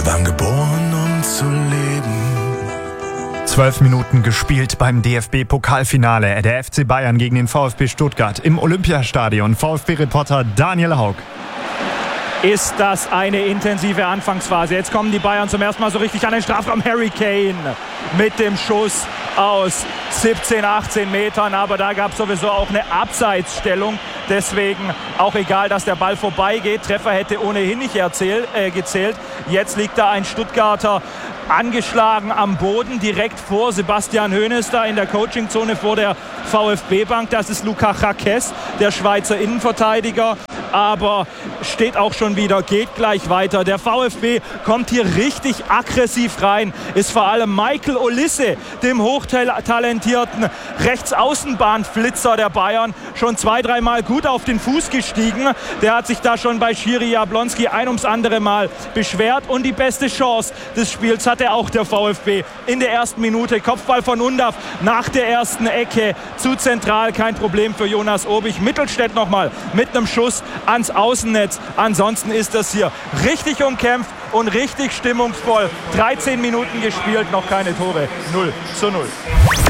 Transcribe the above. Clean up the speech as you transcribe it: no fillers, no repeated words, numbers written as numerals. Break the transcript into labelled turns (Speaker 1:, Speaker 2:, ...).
Speaker 1: Wir waren geboren, um zu leben.
Speaker 2: 12 Minuten gespielt beim DFB-Pokalfinale. Der FC Bayern gegen den VfB Stuttgart im Olympiastadion. VfB-Reporter Daniel Haug.
Speaker 3: Ist das eine intensive Anfangsphase. Jetzt kommen die Bayern zum ersten Mal so richtig an den Strafraum. Harry Kane mit dem Schuss aus 17, 18 Metern. Aber da gab es sowieso auch eine Abseitsstellung. Deswegen auch egal, dass der Ball vorbeigeht. Treffer hätte ohnehin nicht gezählt. Jetzt liegt da ein Stuttgarter angeschlagen am Boden, direkt vor Sebastian Hoeneß da in der Coachingzone vor der VfB-Bank. Das ist Luka Jaquez, der Schweizer Innenverteidiger. Aber steht auch schon wieder, geht gleich weiter. Der VfB kommt hier richtig aggressiv rein. Ist vor allem Michael Olise, dem hochtalentierten Rechtsaußenbahnflitzer der Bayern, schon 2-3 Mal gut auf den Fuß gestiegen. Der hat sich da schon bei Schiri Jablonski ein ums andere Mal beschwert. Und die beste Chance des Spiels hatte auch der VfB in der ersten Minute. Kopfball von Undav nach der ersten Ecke zu zentral. Kein Problem für Jonas Obich. Mittelstädt nochmal mit einem Schuss ans Außennetz. Ansonsten ist das hier richtig umkämpft und richtig stimmungsvoll. 13 Minuten gespielt, noch keine Tore. 0:0.